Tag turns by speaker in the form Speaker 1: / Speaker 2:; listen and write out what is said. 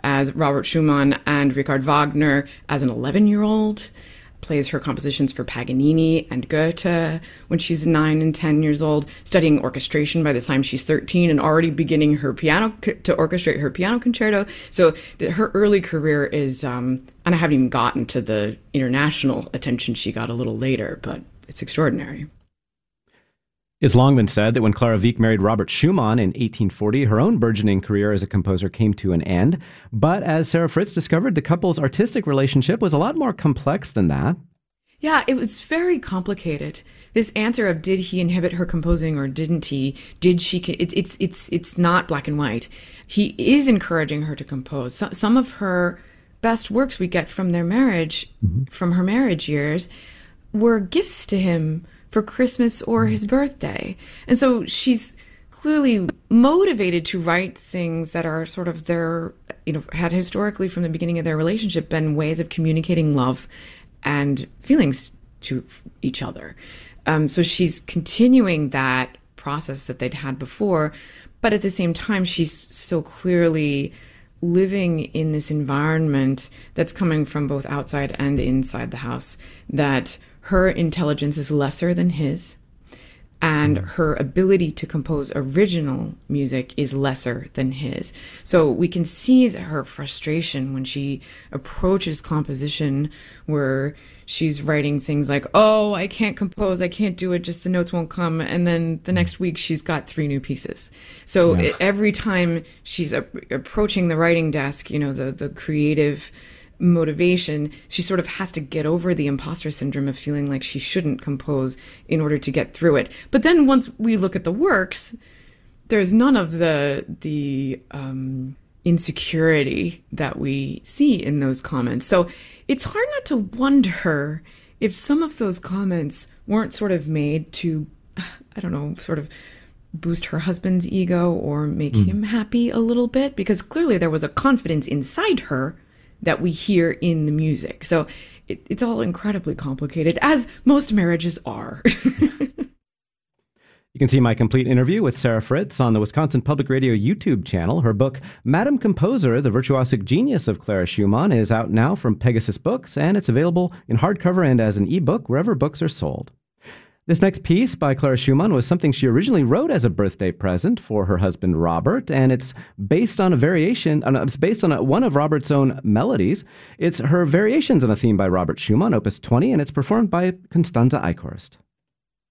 Speaker 1: as Robert Schumann, and Richard Wagner as an 11-year-old. Plays her compositions for Paganini and Goethe when she's 9 and 10 years old, studying orchestration by the time she's 13 and already beginning her piano to orchestrate her piano concerto. So her early career is, and I haven't even gotten to the international attention she got a little later, but it's extraordinary.
Speaker 2: It's long been said that when Clara Wieck married Robert Schumann in 1840, her own burgeoning career as a composer came to an end. But as Sarah Fritz discovered, the couple's artistic relationship was a lot more complex than that.
Speaker 1: Yeah, it was very complicated. This answer of did he inhibit her composing or didn't he? Did she? It's not black and white. He is encouraging her to compose. Some of her best works we get from their marriage, from her marriage years, were gifts to him for Christmas or his birthday. And so she's clearly motivated to write things that are sort of their, had historically from the beginning of their relationship been ways of communicating love and feelings to each other. So she's continuing that process that they'd had before, but at the same time, she's so clearly living in this environment that's coming from both outside and inside the house, that her intelligence is lesser than his, and her ability to compose original music is lesser than his. So we can see her frustration when she approaches composition, where she's writing things like, oh, I can't compose, I can't do it, just the notes won't come. And then the next week she's got 3 new pieces. So every time she's approaching the writing desk, the creative motivation, she sort of has to get over the imposter syndrome of feeling like she shouldn't compose in order to get through it. But then once we look at the works, there's none of the insecurity that we see in those comments. So it's hard not to wonder if some of those comments weren't sort of made to, I don't know, sort of boost her husband's ego or make him happy a little bit, because clearly there was a confidence inside her that we hear in the music. So it's all incredibly complicated, as most marriages are.
Speaker 2: You can see my complete interview with Sarah Fritz on the Wisconsin Public Radio YouTube channel. Her book, Madame Composer, The Virtuosic Genius of Clara Schumann, is out now from Pegasus Books, and it's available in hardcover and as an ebook wherever books are sold. This next piece by Clara Schumann was something she originally wrote as a birthday present for her husband, Robert, and it's based on one of Robert's own melodies. It's her variations on a theme by Robert Schumann, Opus 20, and it's performed by Constanze Eichhorst.